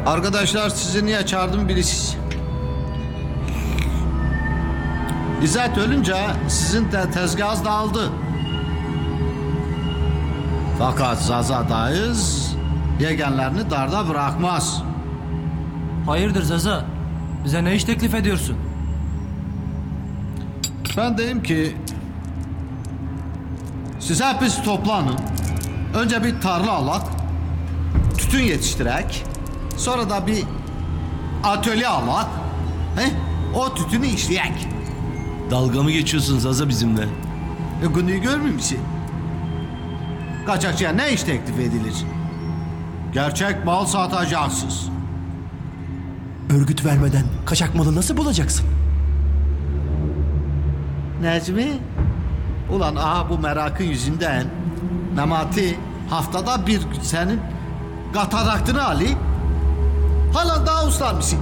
Arkadaşlar sizi niye çağırdım biliriz. İzzet ölünce sizin de tezgahınız dağıldı. Fakat Zaza dayız yegenlerini darda bırakmaz. Hayırdır Zaza? Bize ne iş teklif ediyorsun? Ben deyim ki siz hepiniz toplanın. Önce bir tarla alak, tütün yetiştirek, sonra da bir atölye alak, o tütünü işleyek. Dalga mı geçiyorsun Zaza bizimle? Günlüğü görmüyor musun? Kaçakçıya ne iş teklif edilir? Gerçek mal satacaksınız. Örgüt vermeden kaçak malı nasıl bulacaksın? Necmi? Ulan aha bu merakın yüzünden Memati haftada bir gün senin kataraktını alayım. Hala daha uslar mısın?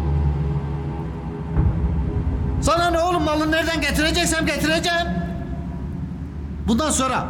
Sana ne oğlum, malı nereden getireceksem getireceğim. Bundan sonra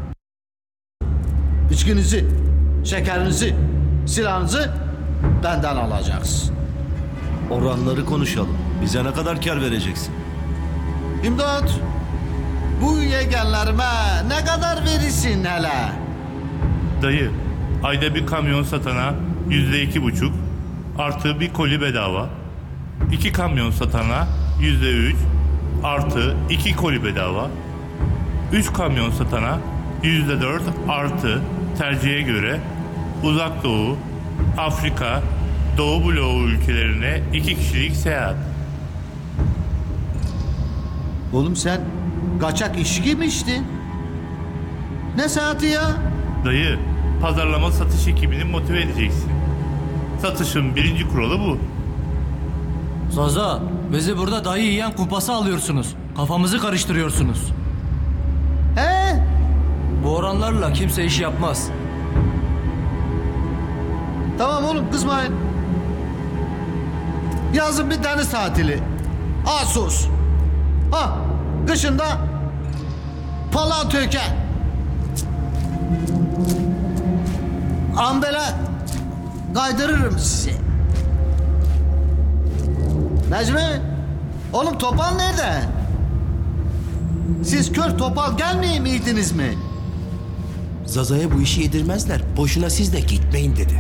içkinizi, şekerinizi, silahınızı benden alacaksınız. Oranları konuşalım. Bize ne kadar kar vereceksin? İmdat! Bu yegenlerime ne kadar verirsin hele? Dayı, ayda bir kamyon satana %2,5 artı bir koli bedava. 2 kamyon satana %3 artı 2 koli bedava. 3 kamyon satana %4 artı tercihe göre Uzak Doğu, Afrika, Doğu bloğu ülkelerine 2 kişilik seyahat. Oğlum sen kaçak içki mi içtin? Ne saati ya? Dayı, pazarlama satış ekibini motive edeceksin. Satışın birinci kuralı bu. Zaza, bizi burada dayı yiyen kumpası alıyorsunuz. Kafamızı karıştırıyorsunuz. He? Bu oranlarla kimse iş yapmaz. Tamam oğlum, kızmayın. Yazın bir deniz tatili. Asos. Ha, kışında Palandöken. Ambele kaydırırım sizi. Necmi, oğlum topal nerede? Siz kör topal gelmeyeyim miydiniz mi? Zaza'ya bu işi yedirmezler. Boşuna siz de gitmeyin dedi.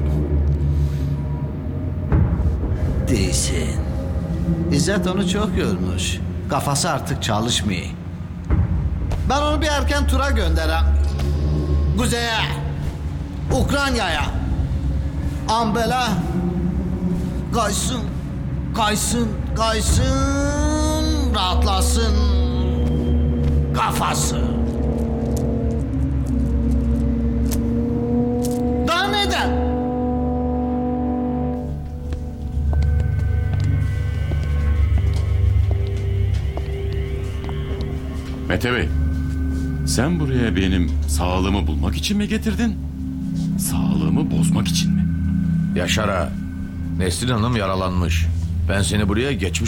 Değilsin. İzzet onu çok yormuş. Kafası artık çalışmıyor. Ben onu bir erken tura gönderem. Kuzeye, Ukrayna'ya. Ambele kaysın, kaysın, kaysın, rahatlasın kafası. Daha neden? Mete Bey, sen buraya benim sağlığımı bulmak için mi getirdin? Sağlığımı bozmak için mi? Yaşar ağa, Nesrin Hanım yaralanmış. Ben seni buraya geçmiş